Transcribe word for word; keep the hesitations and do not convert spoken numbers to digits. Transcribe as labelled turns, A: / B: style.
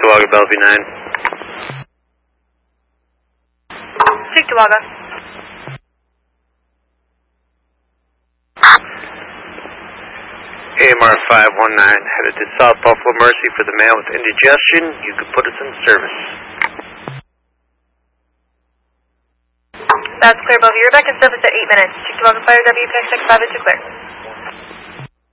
A: Cheektowaga, Bellevue nine.
B: Cheektowaga.
A: A M R five one nine, headed to South Buffalo Mercy for the man with indigestion. You can put us in service.
B: That's clear, Bellevue. You're back in service at eight minutes. Cheektowaga Fire W P X six five is clear.